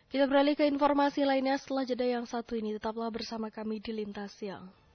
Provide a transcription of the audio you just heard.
Kita beralih ke informasi lainnya setelah jeda yang satu ini. Tetaplah bersama kami di Lintas Siang.